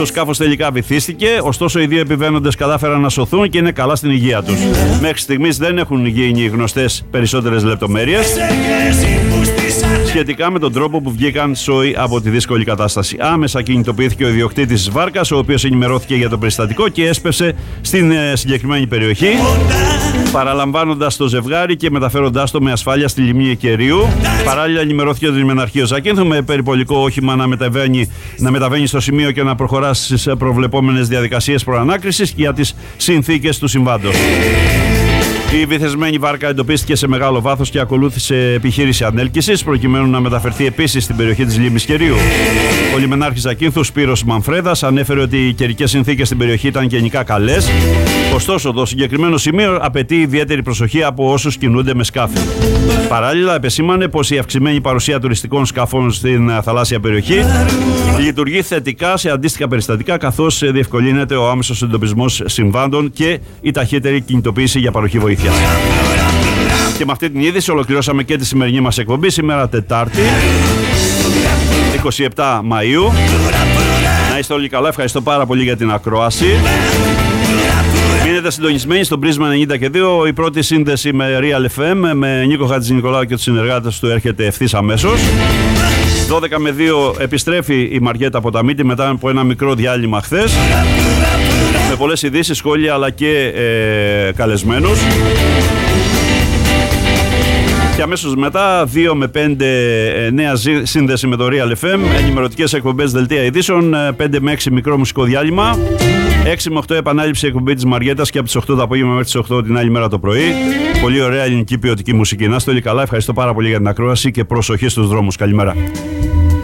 Το σκάφος τελικά βυθίστηκε, ωστόσο οι δύο επιβαίνοντες κατάφεραν να σωθούν και είναι καλά στην υγεία τους. Μέχρι στιγμής δεν έχουν γίνει γνωστές περισσότερες λεπτομέρειες σχετικά με τον τρόπο που βγήκαν σόοι από τη δύσκολη κατάσταση. Άμεσα κινητοποιήθηκε ο ιδιοκτήτης της βάρκας, ο οποίος ενημερώθηκε για το περιστατικό και έσπευσε στην συγκεκριμένη περιοχή, παραλαμβάνοντας το ζευγάρι και μεταφέροντάς το με ασφάλεια στη λιμνή Εκερίου. Παράλληλα, ενημερώθηκε το λιμεναρχείο Ζακίνθου με περιπολικό όχημα να μεταβαίνει στο σημείο και να προχωρά στις προβλεπόμενες διαδικασίες προανάκρισης για τις συνθήκες του συμβάντος. Η βυθισμένη βάρκα εντοπίστηκε σε μεγάλο βάθος και ακολούθησε επιχείρηση ανέλκυσης, προκειμένου να μεταφερθεί επίσης στην περιοχή της λίμνης Κερίου. Ο λιμενάρχης Ζακίνθου, Σπύρος Μανφρέδας, ανέφερε ότι οι καιρικές συνθήκες στην περιοχή ήταν γενικά καλές. Ωστόσο, το συγκεκριμένο σημείο απαιτεί ιδιαίτερη προσοχή από όσους κινούνται με σκάφη. Παράλληλα, επεσήμανε πως η αυξημένη παρουσία τουριστικών σκαφών στην θαλάσσια περιοχή λειτουργεί θετικά σε αντίστοιχα περιστατικά, καθώς διευκολύνεται ο άμεσος εντοπισμός συμβάντων και η ταχύτερη κινητοποίηση για παροχή βοήθειας. Και με αυτή την είδηση ολοκληρώσαμε και τη σημερινή μας εκπομπή, σήμερα Τετάρτη 27 Μαΐου. Να είστε όλοι καλά, ευχαριστώ πάρα πολύ για την ακρόαση. Μείνετε συντονισμένοι στο Πρίσμα 92. Η πρώτη σύνδεση με Real FM με Νίκο Χατζηνικολάου και τους συνεργάτες του έρχεται ευθύς αμέσως. 12 με 2 επιστρέφει η Μαριέτα Ποταμίτη μετά από ένα μικρό διάλειμμα χθες, με πολλές ειδήσεις, σχόλια αλλά και καλεσμένους. Και αμέσως μετά 2 με 5 νέα σύνδεση με το Real FM, ενημερωτικές εκπομπές, δελτία ειδήσεων, 5 με 6 μικρό μουσικό διάλειμμα, 6 με 8 επανάληψη εκπομπή της Μαριέτας και από τις 8 το απόγευμα μέχρι τις 8 την άλλη μέρα το πρωί. Πολύ ωραία ελληνική ποιοτική μουσική. Να είστε όλοι καλά, ευχαριστώ πάρα πολύ για την ακρόαση και προσοχή στους δρόμους. Καλημέρα.